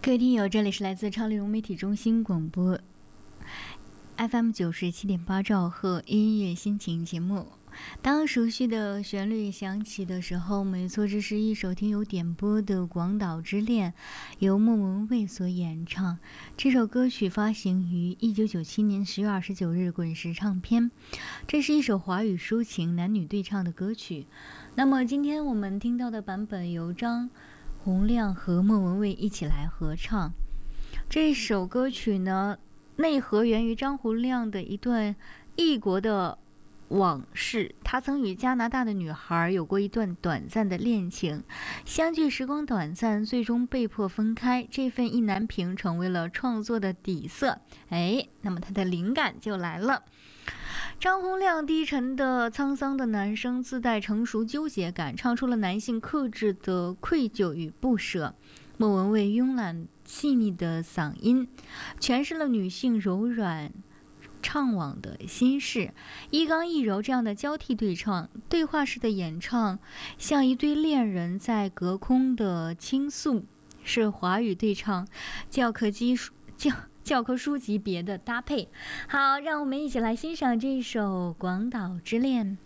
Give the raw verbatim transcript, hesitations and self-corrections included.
各位听友，这里是来自超丽融媒体中心广播 F M 九十七点八兆赫音乐心情节目。当熟悉的旋律响起的时候，没错，这是一首听友点播的《广岛之恋》，由莫文蔚所演唱。这首歌曲发行于一九九七年十月二十九日滚石唱片。这是一首华语抒情男女对唱的歌曲。那么今天我们听到的版本由张洪量和莫文蔚一起来合唱。这首歌曲呢，内核源于张洪量的一段异国的往事。他曾与加拿大的女孩有过一段短暂的恋情，相聚时光短暂，最终被迫分开。这份意难平成为了创作的底色。哎，那么他的灵感就来了。张洪量低沉的沧桑的男声自带成熟纠结感，唱出了男性克制的愧疚与不舍。莫文蔚慵懒细腻的嗓音诠释了女性柔软怅惘的心事，一刚一柔这样的交替对唱，对话式的演唱，像一对恋人在隔空的倾诉，是华语对唱教科基教教科书级别的搭配。好，让我们一起来欣赏这首《广岛之恋》。